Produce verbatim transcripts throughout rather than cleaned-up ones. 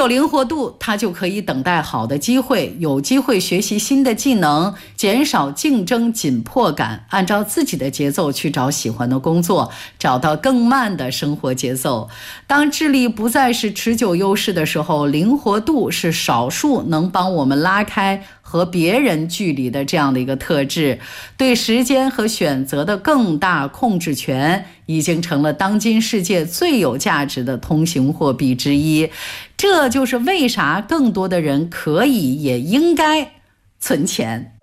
有灵活度，他就可以等待好的机会，有机会学习新的技能，减少竞争紧迫感，按照自己的节奏去找喜欢的工作，找到更慢的生活节奏。当智力不再是持久优势的时候，灵活度是少数能帮我们拉开和别人距离的这样的一个特质。对时间和选择的更大控制权已经成了当今世界最有价值的通行货币之一。这就是为啥更多的人可以也应该存钱。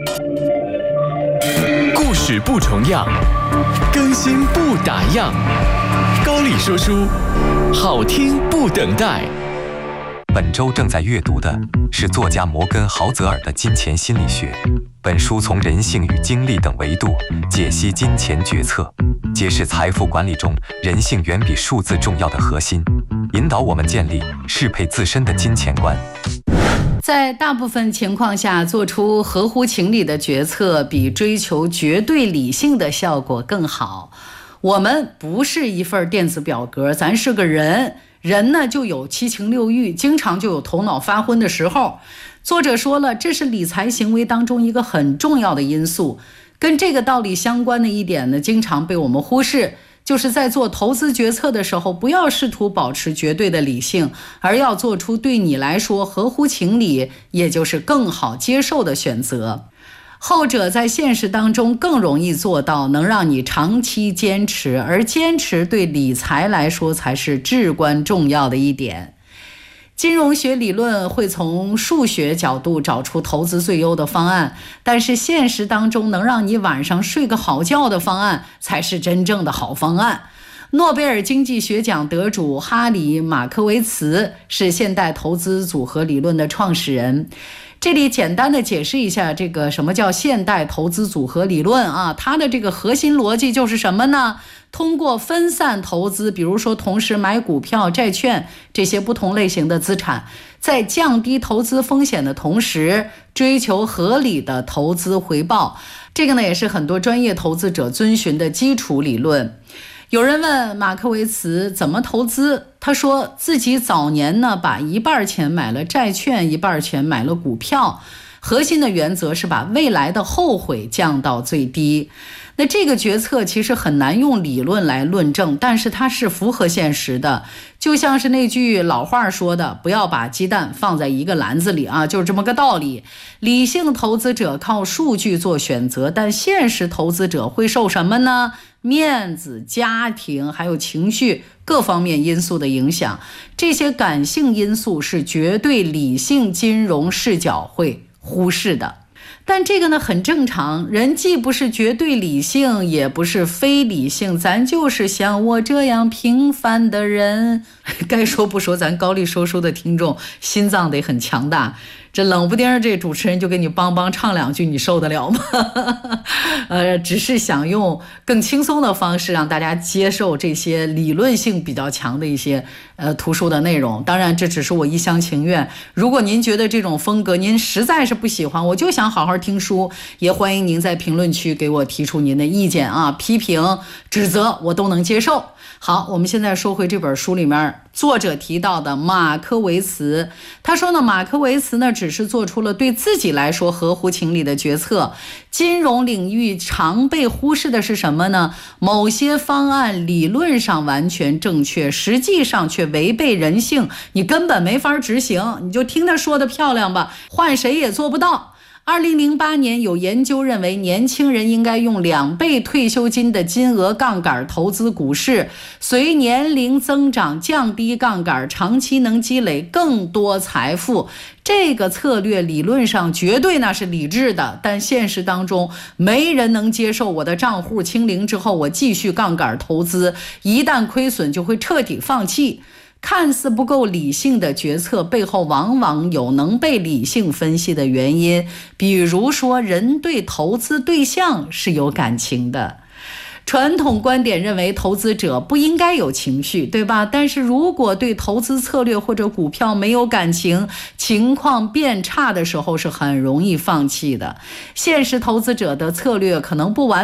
故事不重样，更新不打烊。高丽说书，好听不等待。 本周正在阅读的是作家摩根·豪泽尔的《金钱心理学》。本书从人性与精力等维度解析金钱决策，揭示财富管理中人性远比数字重要的核心，引导我们建立适配自身的金钱观。 在大部分情况下，做出合乎情理的决策比追求绝对理性的效果更好。我们不是一份电子表格，咱是个人，人呢就有七情六欲，经常就有头脑发昏的时候。作者说了，这是理财行为当中一个很重要的因素。跟这个道理相关的一点呢，经常被我们忽视，就是在做投资决策的时候，不要试图保持绝对的理性，而要做出对你来说合乎情理，也就是更好接受的选择。后者在现实当中更容易做到，能让你长期坚持，而坚持对理财来说才是至关重要的一点。金融学理论会从数学角度找出投资最优的方案，但是现实当中能让你晚上睡个好觉的方案才是真正的好方案。诺贝尔经济学奖得主哈里·马科维茨是现代投资组合理论的创始人。这里简单的解释一下，这个什么叫现代投资组合理论啊？它的这个核心逻辑就是什么呢？通过分散投资，比如说同时买股票、债券这些不同类型的资产，在降低投资风险的同时，追求合理的投资回报。这个呢，也是很多专业投资者遵循的基础理论。有人问马克维茨怎么投资，他说自己早年呢把一半钱买了债券，一半钱买了股票，核心的原则是把未来的后悔降到最低。那这个决策其实很难用理论来论证，但是它是符合现实的。就像是那句老话说的，不要把鸡蛋放在一个篮子里啊，就是这么个道理。理性投资者靠数据做选择，但现实投资者会受什么呢？面子、家庭还有情绪各方面因素的影响，这些感性因素是绝对理性金融视角会忽视的。但这个呢很正常，人既不是绝对理性，也不是非理性，咱就是像我这样平凡的人。该说不说，咱高丽说书的听众心脏得很强大，这冷不丁这主持人就给你帮帮唱两句，你受得了吗？呃，只是想用更轻松的方式让大家接受这些理论性比较强的一些呃图书的内容。当然这只是我一厢情愿，如果您觉得这种风格您实在是不喜欢，我就想好好听书，也欢迎您在评论区给我提出您的意见啊，批评指责我都能接受。好，我们现在说回这本书里面作者提到的马科维茨。他说呢，马科维茨呢只是做出了对自己来说合乎情理的决策。金融领域常被忽视的是什么呢？某些方案理论上完全正确，实际上却违背人性，你根本没法执行，你就听他说的漂亮吧，换谁也做不到。二零零八年有研究认为，年轻人应该用两倍退休金的金额杠杆投资股市，随年龄增长降低杠杆，长期能积累更多财富。这个策略理论上绝对那是理智的，但现实当中没人能接受我的账户清零之后我继续杠杆投资，一旦亏损就会彻底放弃。看似不够理性的决策背后往往有能被理性分析的原因，比如说人对投资对象是有感情的。传统观点认为投资者不应该有情绪，对吧？但是如果对投资策略或者股票没有感情，情况变差的时候是很容易放弃的。现实投资者的策略可能不完美，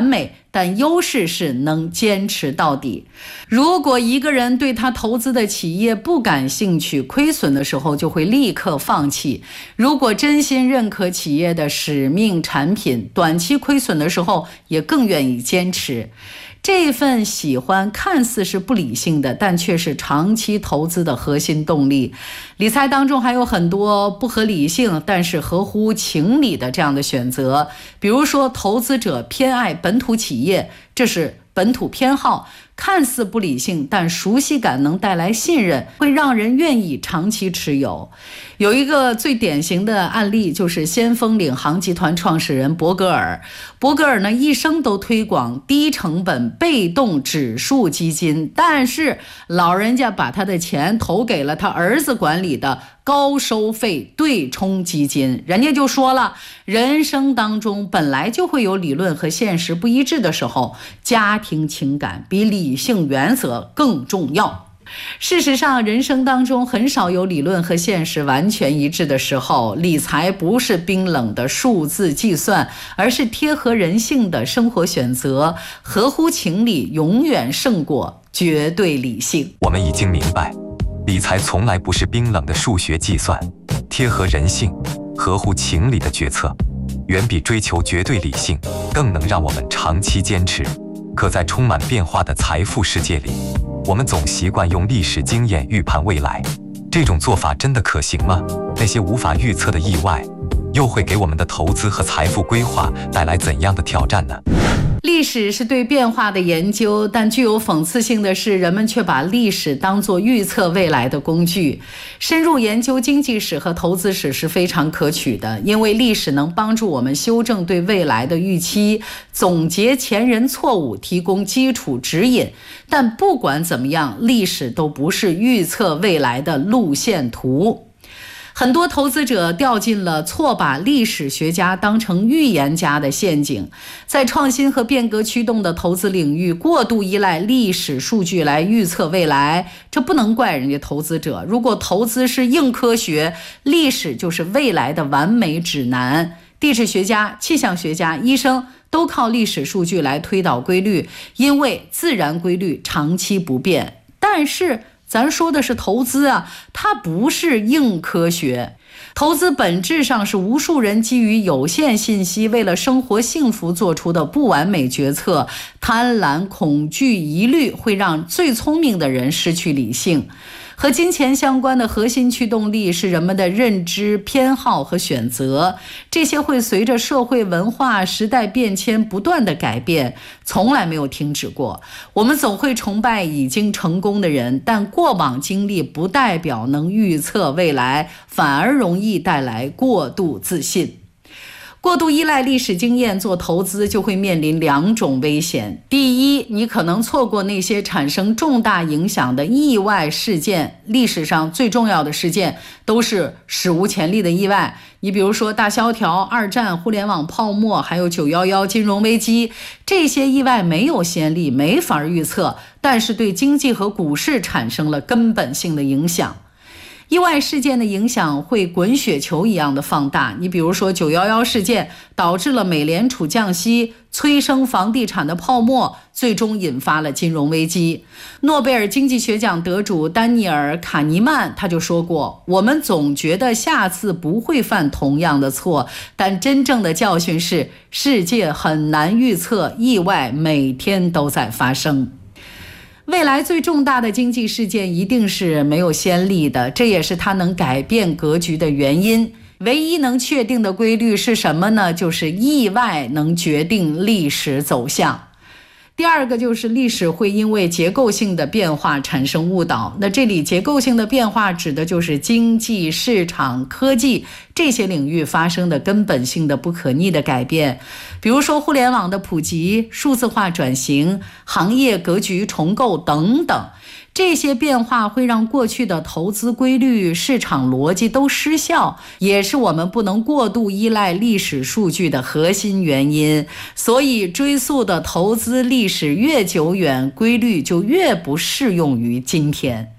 但优势是能坚持到底。如果一个人对他投资的企业不感兴趣，亏损的时候就会立刻放弃；如果真心认可企业的使命产品，短期亏损的时候也更愿意坚持。这份喜欢看似是不理性的，但却是长期投资的核心动力。理财当中还有很多不合理性但是合乎情理的这样的选择，比如说投资者偏爱本土企业，这是本土偏好，看似不理性，但熟悉感能带来信任，会让人愿意长期持有。有一个最典型的案例就是先锋领航集团创始人伯格尔。伯格尔呢一生都推广低成本被动指数基金，但是老人家把他的钱投给了他儿子管理的高收费对冲基金。人家就说了，人生当中本来就会有理论和现实不一致的时候，家庭情感比理性原则更重要。事实上，人生当中很少有理论和现实完全一致的时候，理财不是冰冷的数字计算，而是贴合人性的生活选择，合乎情理永远胜过绝对理性。 我们已经明白，理财从来不是冰冷的数学计算，贴合人性、合乎情理的决策，远比追求绝对理性更能让我们长期坚持。可在充满变化的财富世界里，我们总习惯用历史经验预判未来，这种做法真的可行吗？那些无法预测的意外，又会给我们的投资和财富规划带来怎样的挑战呢？ 历史是对变化的研究，但具有讽刺性的是，人们却把历史当作预测未来的工具。深入研究经济史和投资史是非常可取的，因为历史能帮助我们修正对未来的预期，总结前人错误，提供基础指引。但不管怎么样，历史都不是预测未来的路线图。很多投资者掉进了错把历史学家当成预言家的陷阱，在创新和变革驱动的投资领域，过度依赖历史数据来预测未来，这不能怪人家投资者。如果投资是硬科学，历史就是未来的完美指南。地质学家、气象学家、医生都靠历史数据来推导规律，因为自然规律长期不变。但是咱说的是投资啊，它不是硬科学。投资本质上是无数人基于有限信息，为了生活幸福做出的不完美决策。贪婪、恐惧、疑虑会让最聪明的人失去理性。和金钱相关的核心驱动力是人们的认知、偏好和选择，这些会随着社会文化、时代变迁不断的改变，从来没有停止过。我们总会崇拜已经成功的人，但过往经历不代表能预测未来，反而容易带来过度自信。过度依赖历史经验做投资，就会面临两种危险。第一，你可能错过那些产生重大影响的意外事件。历史上最重要的事件都是史无前例的意外。你比如说大萧条、二战、互联网泡沫，还有九一一金融危机，这些意外没有先例，没法预测，但是对经济和股市产生了根本性的影响。意外事件的影响会滚雪球一样的放大。你比如说九一一事件导致了美联储降息，催生房地产的泡沫，最终引发了金融危机。诺贝尔经济学奖得主丹尼尔·卡尼曼他就说过，我们总觉得下次不会犯同样的错，但真正的教训是世界很难预测，意外每天都在发生。未来最重大的经济事件一定是没有先例的，这也是它能改变格局的原因。唯一能确定的规律是什么呢？就是意外能决定历史走向。第二个就是历史会因为结构性的变化产生误导。那这里结构性的变化指的就是经济、市场、科技这些领域发生的根本性的不可逆的改变。比如说互联网的普及、数字化转型、行业格局重构等等。这些变化会让过去的投资规律、市场逻辑都失效，也是我们不能过度依赖历史数据的核心原因。所以追溯的投资历史越久远，规律就越不适用于今天。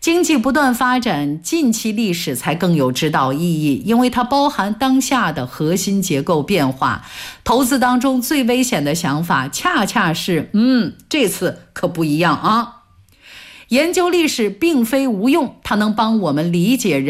经济不断发展，近期历史才更有指导意义，因为它包含当下的核心结构变化。投资当中最危险的想法，恰恰是，嗯，这次可不一样啊。研究历史并非无用，它能帮我们理解人